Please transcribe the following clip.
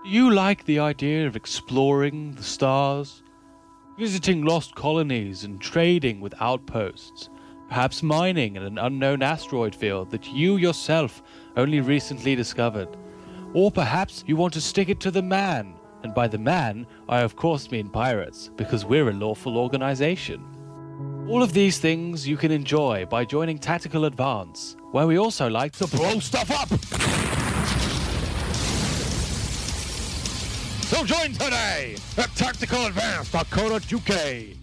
Do you like the idea of exploring the stars, visiting lost colonies and trading with outposts, perhaps mining in an unknown asteroid field that you yourself only recently discovered? Or perhaps you want to stick it to the man, and by the man, I of course mean pirates, because we're a lawful organization. All of these things you can enjoy by joining Tactical Advance, where we also like to blow stuff up! So join today at tacticaladvance.co.uk.